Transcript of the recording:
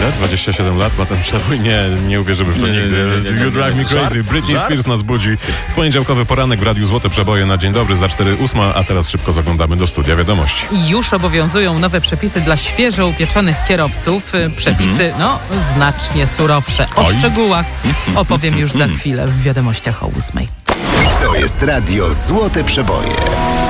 Ile? 27 lat ma ten przebój? Nie uwierzymy w to nigdy. You Drive Me Crazy. Britney Spears nas budzi. W poniedziałkowy poranek w Radiu Złote Przeboje na dzień dobry za 4:08, a teraz szybko zaglądamy do studia wiadomości. Już obowiązują nowe przepisy dla świeżo upieczonych kierowców. Przepisy, znacznie surowsze. O szczegółach opowiem już za chwilę w wiadomościach o 8:00. To jest Radio Złote Przeboje.